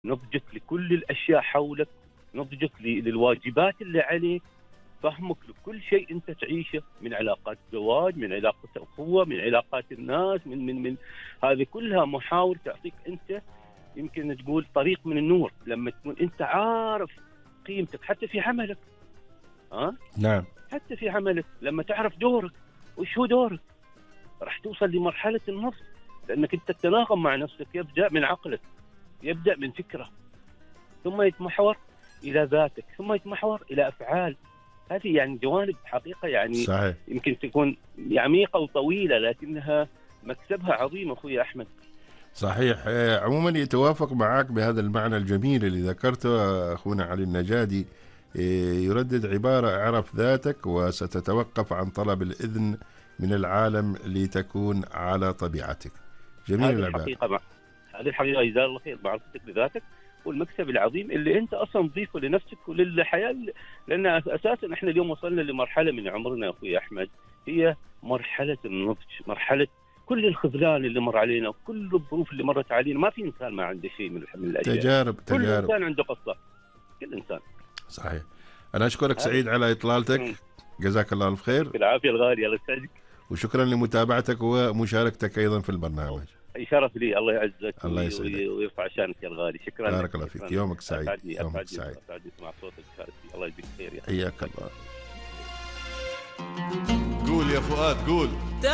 نضجك لكل الاشياء حولك، نضجك للواجبات اللي عليك، فهمك لكل شيء انت تعيشه، من علاقات زواج، من علاقات اخوه، من علاقات الناس، من هذه كلها محاور تعطيك انت يمكن تقول طريق من النور لما تكون انت عارف قيمتك حتى في عملك. نعم. حتى في عملك لما تعرف دورك، وش هو دورك، راح توصل لمرحله النضج، لانك انت التناغم مع نفسك يبدا من عقلك، يبدا من فكره، ثم يتمحور الى ذاتك، ثم يتمحور الى افعال. هذه يعني جوانب حقيقه يعني صحيح. يمكن تكون عميقه وطويله، لكنها مكسبها عظيم اخوي احمد. صحيح. عموما يتوافق معك بهذا المعنى الجميل اللي ذكرته أخونا علي النجادي. يردد عبارة: اعرف ذاتك وستتوقف عن طلب الإذن من العالم لتكون على طبيعتك. جميل العبارة. هذه الحقيقة جزاك الله خير، معرفتك بذاتك والمكسب العظيم اللي انت اصلا تضيفه لنفسك وللحياة، لان اساسا احنا اليوم وصلنا لمرحلة من عمرنا يا اخوي احمد، هي مرحلة النضج، مرحلة كل الخذلان اللي مر علينا وكل الظروف اللي مرت علينا. ما في انسان ما عنده شيء من الاشياء، تجارب. كل انسان عنده قصة، كل انسان. صحيح. انا اشكرك سعيد على اطلالتك، جزاك الله الف خير. بالعافية الغالي، الله يسعدك، وشكرا لمتابعتك ومشاركتك ايضا في البرنامج. اي شرف لي، الله يعزك الله يسعدك ويرفع شانك يا الغالي. شكرا، بارك الله فيك، يومك سعيد. يومك سعيد اسمع صوتك، الله يجزيك خير يا حياك الله. قول يا فؤاد قول.